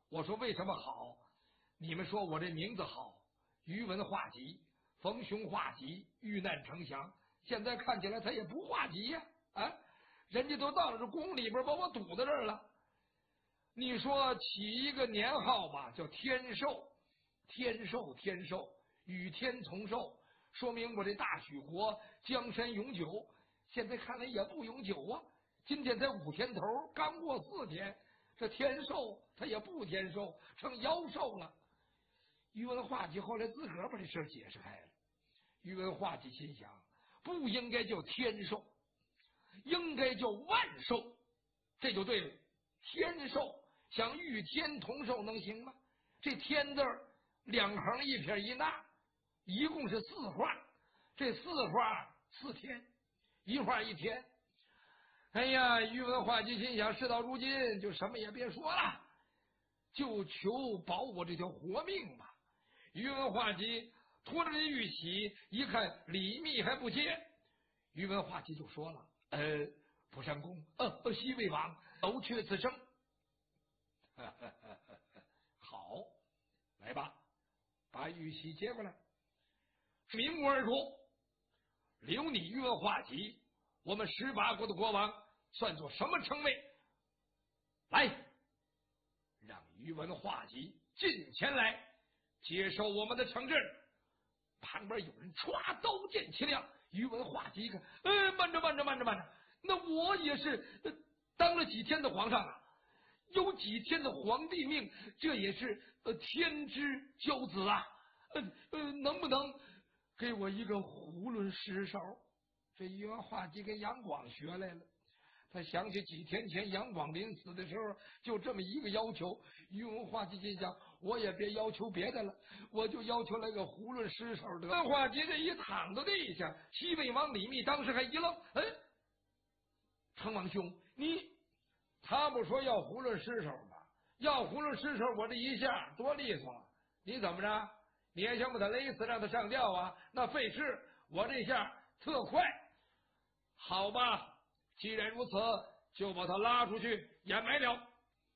我说为什么好？你们说我这名字好，于文化及，逢凶化吉，遇难成祥。现在看起来他也不化吉呀，人家都到了这宫里边把我堵在这儿了。你说起一个年号吧，叫天寿，天寿天寿，与天同寿，说明我这大许国江山永久。现在看来也不永久啊，今天才5天头，刚过4天，这天寿他也不天寿，成妖寿了。于文化及后来自个儿把这事解释开了。于文化及心想，不应该叫天寿，应该叫万寿，这就对了。天寿想与天同寿能行吗？这天字2横1撇1捺，一共是4画，这4画4天，1画1天。哎呀，于文化及心想，事到如今就什么也别说了，就求保我这条活命吧。于文化及拖着这玉玺，一看李密还不接，于文化及就说了：“蒲山公，西魏王都缺此生。好，来吧，把玉玺接过来。明我而说，留你于文化及，我们18国的国王算作什么称谓？来，让于文化及进前来接受我们的称制。”旁边有人歘，刀剑齐亮。于文化及一看，慢着，那我也是当了几天的皇上啊，有几天的皇帝命，这也是天之骄子啊，能不能给我一个囫囵失手？这于文化及跟杨广学来了。他想起几天前杨广临死的时候就这么一个要求，于文化及心想，我也别要求别的了，我就要求来个囫囵失手得。文化及这一躺到地下，西魏王李密当时还一愣，成王兄，他不说要囫囵失手吗？要囫囵失手，我这一下多利索，你怎么着？你还想把他勒死让他上吊啊？那费事，我这下特快。好吧，既然如此，就把他拉出去掩埋了。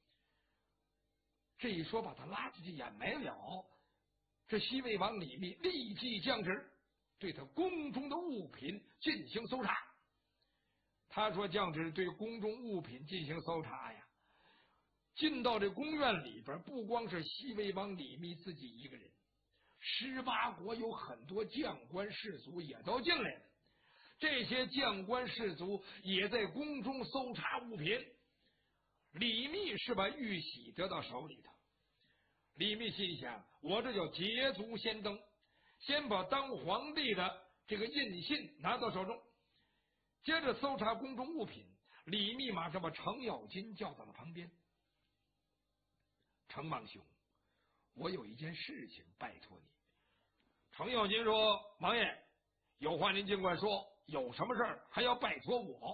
这一说把他拉出去掩埋了，这西魏王李密立即降旨，对他宫中的物品进行搜查。他说降旨对宫中物品进行搜查呀，进到这宫院里边，不光是西魏王李密自己一个人，18国有很多将官士卒也都进来了。这些将官士卒也在宫中搜查物品。李密是把玉玺得到手里头，李密心想，我这叫捷足先登，先把当皇帝的这个印信拿到手中，接着搜查宫中物品。李密马上把程咬金叫到了旁边。程王兄，我有一件事情拜托你。程咬金说，王爷有话您尽管说，有什么事儿还要拜托我？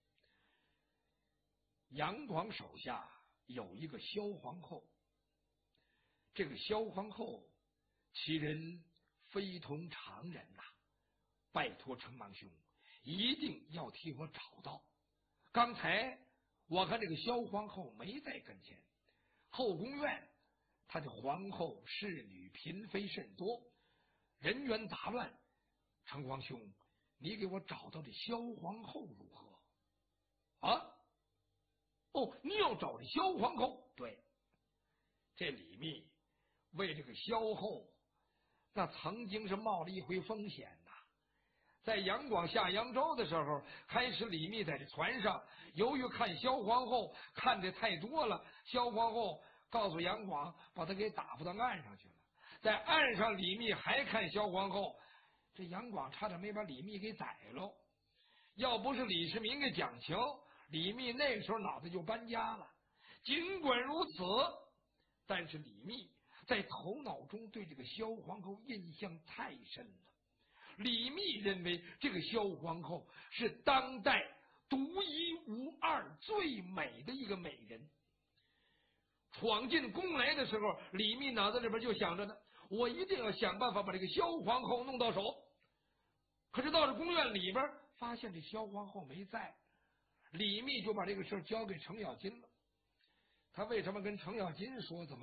杨广手下有一个萧皇后，这个萧皇后其人非同常人呐，拜托程王兄一定要替我找到。刚才我看这个萧皇后没在跟前，后宫院她的皇后侍女嫔妃甚多，人员杂乱。程皇兄，你给我找到这萧皇后如何？你要找这萧皇后？对，这李密为这个萧后那曾经是冒了一回风险呐。在杨广下扬州的时候，开始李密在这船上，由于看萧皇后看的太多了，萧皇后告诉杨广把他给打发到岸上去了。在岸上李密还看萧皇后，这杨广差点没把李密给宰了。要不是李世民给讲情，李密那个时候脑袋就搬家了。尽管如此，但是李密在头脑中对这个萧皇后印象太深了。李密认为这个萧皇后是当代独一无二最美的一个美人。闯进宫来的时候，李密脑子里边就想着呢，我一定要想办法把这个萧皇后弄到手。可是到了宫院里边，发现这萧皇后没在，李密就把这个事交给程咬金了。他为什么跟程咬金说？怎么